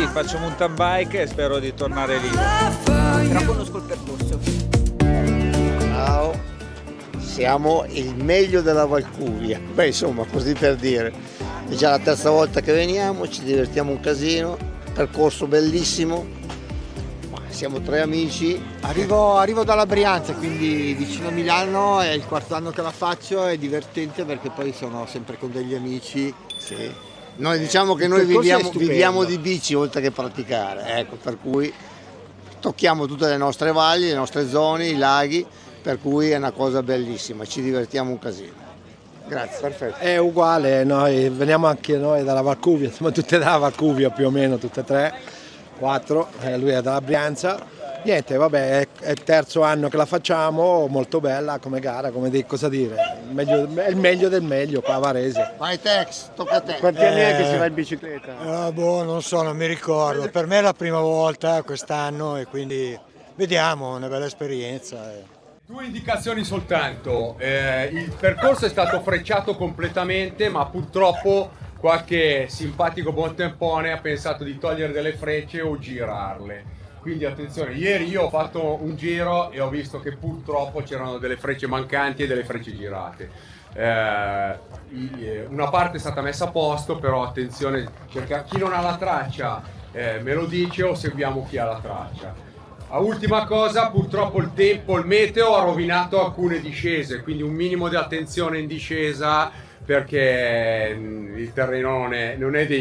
faccio mountain bike e spero di tornare lì. Però conosco il percorso. Ciao, siamo il meglio della Valcuvia. Beh, insomma, così per dire. È già la terza volta che veniamo, ci divertiamo un casino, percorso bellissimo. Ma siamo tre amici. Arrivo dalla Brianza, quindi vicino a Milano, è il quarto anno che la faccio, è divertente perché poi sono sempre con degli amici. Sì. Noi diciamo che noi viviamo di bici oltre che praticare, ecco, per cui tocchiamo tutte le nostre valli, le nostre zone, i laghi, per cui è una cosa bellissima, ci divertiamo un casino. Grazie. Perfetto. È uguale, noi veniamo anche noi dalla Valcuvia, siamo tutte dalla Valcuvia più o meno, tutte e tre, quattro, lui è dalla Brianza. Niente, vabbè, è il terzo anno che la facciamo, molto bella come gara, cosa dire, è il meglio del meglio qua a Varese. Vai Tex, tocca a te. Quanti anni è che si va in bicicletta? Non so, non mi ricordo. Per me è la prima volta quest'anno e quindi vediamo, una bella esperienza. Due indicazioni soltanto, il percorso è stato frecciato completamente, ma purtroppo qualche simpatico buontempone ha pensato di togliere delle frecce o girarle. Quindi attenzione, ieri io ho fatto un giro e ho visto che purtroppo c'erano delle frecce mancanti e delle frecce girate. Una parte è stata messa a posto, però attenzione, chi non ha la traccia me lo dice o seguiamo chi ha la traccia. Ultima cosa, purtroppo il tempo, il meteo ha rovinato alcune discese, quindi un minimo di attenzione in discesa perché il terreno non è dei